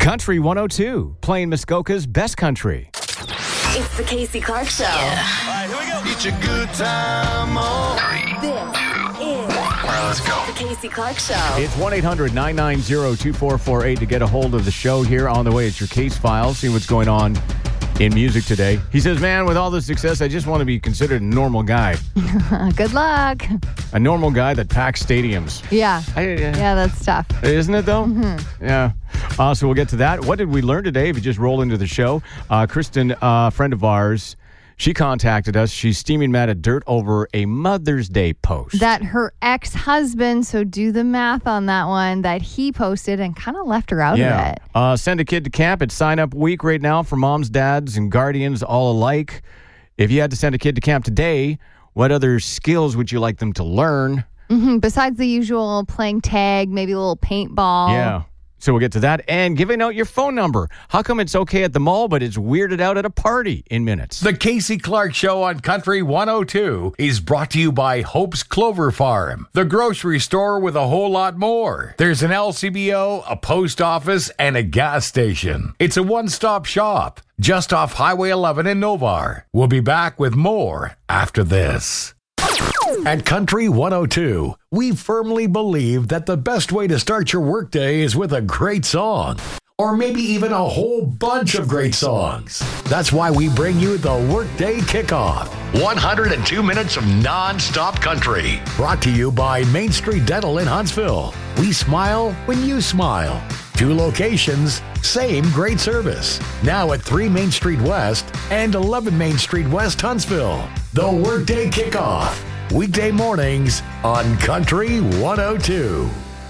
Country 102, playing Muskoka's best country. It's the Casey Clark Show. Yeah. All right, here we go. It's a good time. This is All right, let's go. the Casey Clark Show. It's 1-800-990-2448 to get a hold of the show here. On the way, it's your case file. See what's going on in music today. He says, man, with all this success, I just want to be considered a normal guy. Good luck. A normal guy that packs stadiums. Yeah. Yeah, that's tough. Isn't it, though? Mm-hmm. Yeah. So we'll get to that. What did we learn today? If you just roll into the show, Kristen, a friend of ours, she contacted us. She's steaming mad at Dirt over a Mother's Day post. That her ex-husband, so do the math on that one, that he posted and kind of left her out of it. Send a kid to camp. It's sign-up week right now for moms, dads, and guardians all alike. If you had to send a kid to camp today, what other skills would you like them to learn? Besides the usual playing tag, maybe a little paintball. Yeah. So we'll get to that. And giving out your phone number. How come it's okay at the mall, but it's weirded out at a party in minutes? The Casey Clark Show on Country 102 is brought to you by Hope's Clover Farm, the grocery store with a whole lot more. There's an LCBO, a post office, and a gas station. It's a one-stop shop just off Highway 11 in Novar. We'll be back with more after this. At Country 102, we firmly believe that the best way to start your workday is with a great song. Or maybe even a whole bunch of great songs. That's why we bring you the Workday Kickoff. 102 minutes of non-stop country. Brought to you by Main Street Dental in Huntsville. We smile when you smile. 2 locations, same great service. Now at 3 Main Street West and 11 Main Street West, Huntsville. The Workday Kickoff. Weekday mornings on Country 102.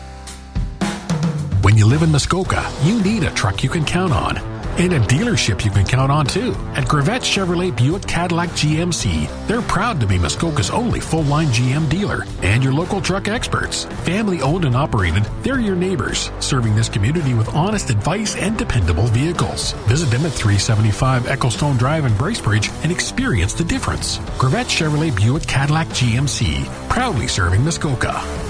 When you live in Muskoka, you need a truck you can count on. And a dealership you can count on, too. At Gravette Chevrolet Buick Cadillac GMC, they're proud to be Muskoka's only full-line GM dealer and your local truck experts. Family-owned and operated, they're your neighbors, serving this community with honest advice and dependable vehicles. Visit them at 375 Ecclestone Drive in Bracebridge and experience the difference. Gravette Chevrolet Buick Cadillac GMC, proudly serving Muskoka.